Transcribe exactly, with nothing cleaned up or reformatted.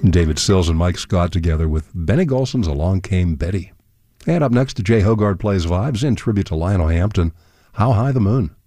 David Sills and Mike Scott together with Benny Golson's Along Came Betty. And up next, Jay Hogarth plays vibes in tribute to Lionel Hampton, How High the Moon.